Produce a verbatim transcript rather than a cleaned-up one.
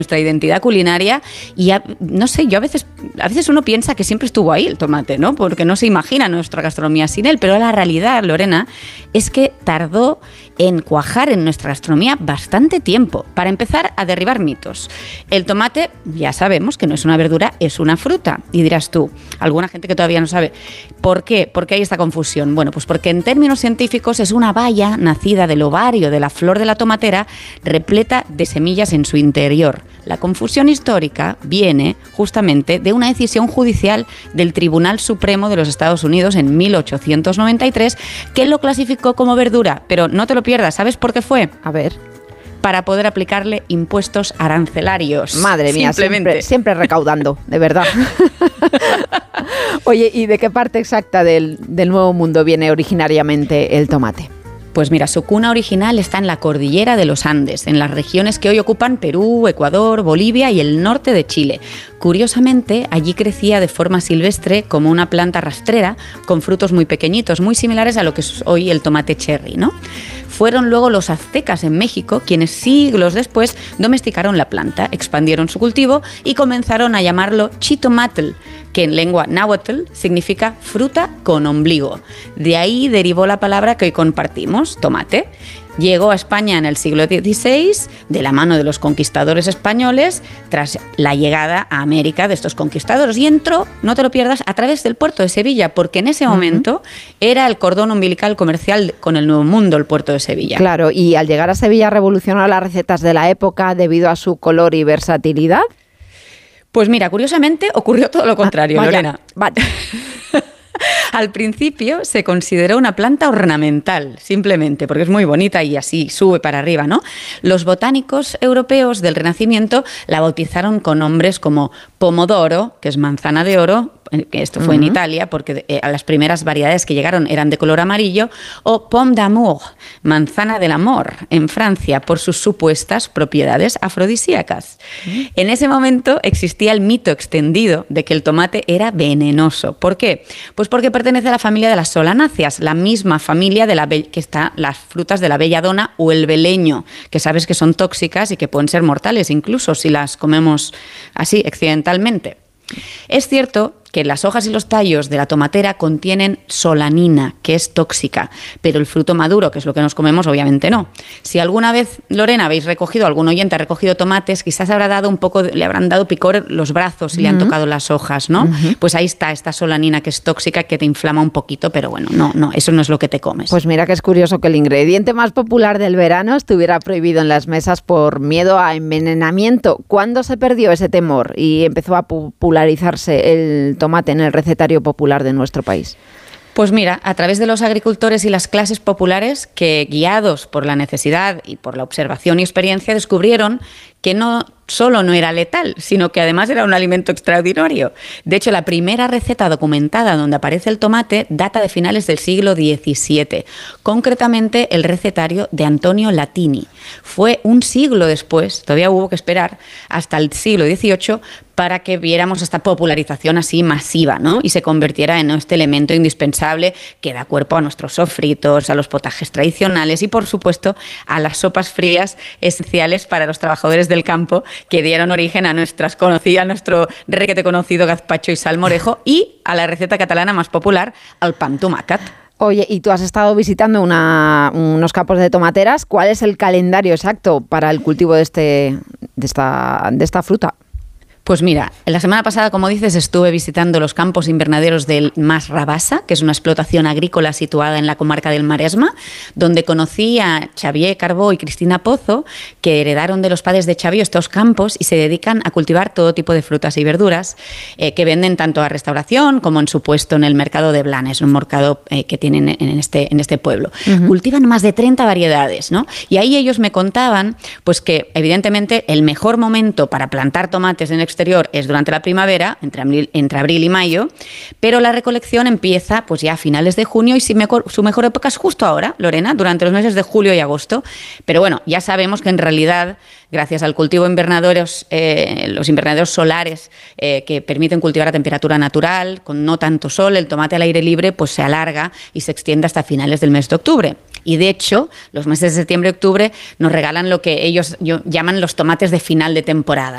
nuestra identidad culinaria y a, no sé, yo a veces a veces uno piensa que siempre estuvo ahí el tomate, ¿no? Porque no se imagina nuestra gastronomía sin él, pero la realidad, Lorena, es que tardó en cuajar en nuestra gastronomía bastante tiempo. Para empezar, a derribar mitos. El tomate, ya sabemos que no es una verdura, es una fruta. Y dirás tú, alguna gente que todavía no sabe, ¿por qué? ¿Por qué hay esta confusión? Bueno, pues porque en términos científicos es una baya nacida del ovario de la flor de la tomatera repleta de semillas en su interior. La confusión histórica viene justamente de una decisión judicial del Tribunal Supremo de los Estados Unidos en mil ochocientos noventa y tres que lo clasificó como verdura, pero no te lo pierdas, ¿sabes por qué fue? A ver. Para poder aplicarle impuestos arancelarios. Madre mía, siempre, siempre recaudando, de verdad. Oye, ¿y de qué parte exacta del, del Nuevo Mundo viene originariamente el tomate? Pues mira, su cuna original está en la cordillera de los Andes, en las regiones que hoy ocupan Perú, Ecuador, Bolivia y el norte de Chile. Curiosamente, allí crecía de forma silvestre como una planta rastrera con frutos muy pequeñitos, muy similares a lo que es hoy el tomate cherry, ¿no? Fueron luego los aztecas en México quienes siglos después domesticaron la planta, expandieron su cultivo y comenzaron a llamarlo chitomatl, que en lengua náhuatl significa fruta con ombligo. De ahí derivó la palabra que hoy compartimos, tomate. Llegó a España en el siglo dieciséis de la mano de los conquistadores españoles tras la llegada a América de estos conquistadores y entró, no te lo pierdas, a través del puerto de Sevilla, porque en ese momento uh-huh. era el cordón umbilical comercial con el Nuevo Mundo, el puerto de Sevilla. Claro, y al llegar a Sevilla revolucionó las recetas de la época debido a su color y versatilidad. Pues mira, curiosamente ocurrió todo lo contrario, ah, vaya, Lorena. Vaya. Al principio se consideró una planta ornamental, simplemente, porque es muy bonita y así sube para arriba, ¿no? Los botánicos europeos del Renacimiento la bautizaron con nombres como pomodoro, que es manzana de oro, que esto fue uh-huh. en Italia, porque eh, a las primeras variedades que llegaron eran de color amarillo, o pomme d'amour, manzana del amor, en Francia, por sus supuestas propiedades afrodisíacas. Uh-huh. En ese momento existía el mito extendido de que el tomate era venenoso. ¿Por qué? Pues porque pertenece a la familia de las solanáceas, la misma familia de la be- que está las frutas de la belladona o el beleño, que sabes que son tóxicas y que pueden ser mortales incluso si las comemos así, accidentalmente. Es cierto que las hojas y los tallos de la tomatera contienen solanina, que es tóxica, pero el fruto maduro, que es lo que nos comemos, obviamente no. Si alguna vez, Lorena, habéis recogido, algún oyente ha recogido tomates, quizás habrá dado un poco, le habrán dado picor los brazos y uh-huh. le han tocado las hojas, ¿no? Uh-huh. Pues ahí está esta solanina que es tóxica, que te inflama un poquito, pero bueno, no, no, eso no es lo que te comes. Pues mira que es curioso que el ingrediente más popular del verano estuviera prohibido en las mesas por miedo a envenenamiento. ¿Cuándo se perdió ese temor y empezó a popularizarse el tomate en el recetario popular de nuestro país? Pues mira, a través de los agricultores y las clases populares que, guiados por la necesidad y por la observación y experiencia, descubrieron que no solo no era letal, sino que además era un alimento extraordinario. De hecho, la primera receta documentada donde aparece el tomate data de finales del siglo diecisiete, concretamente el recetario de Antonio Latini. Fue un siglo después, todavía hubo que esperar hasta el siglo dieciocho para que viéramos esta popularización así masiva, ¿no? Y se convirtiera en este elemento indispensable que da cuerpo a nuestros sofritos, a los potajes tradicionales y, por supuesto, a las sopas frías esenciales para los trabajadores del campo que dieron origen a nuestras conocidas, a nuestro requete conocido gazpacho y salmorejo y a la receta catalana más popular, el pan tomàquet. Oye, y tú has estado visitando una, unos campos de tomateras. ¿Cuál es el calendario exacto para el cultivo de, este, de, esta, de esta fruta? Pues mira, la semana pasada, como dices, estuve visitando los campos invernaderos del Mas Rabassa, que es una explotación agrícola situada en la comarca del Maresma, donde conocí a Xavier Carbó y Cristina Pozo, que heredaron de los padres de Xavier estos campos y se dedican a cultivar todo tipo de frutas y verduras eh, que venden tanto a restauración como en su puesto en el mercado de Blanes, un mercado eh, que tienen en este, en este pueblo. Uh-huh. Cultivan más de treinta variedades, ¿no? Y ahí ellos me contaban pues que evidentemente el mejor momento para plantar tomates en el exterior es durante la primavera, entre abril, entre abril y mayo, pero la recolección empieza pues ya a finales de junio y si mejor, su mejor época es justo ahora, Lorena, durante los meses de julio y agosto. Pero bueno, ya sabemos que en realidad, gracias al cultivo de invernaderos, eh, los invernaderos solares eh, que permiten cultivar a temperatura natural, con no tanto sol, el tomate al aire libre pues se alarga y se extiende hasta finales del mes de octubre. Y de hecho, los meses de septiembre y octubre nos regalan lo que ellos llaman los tomates de final de temporada,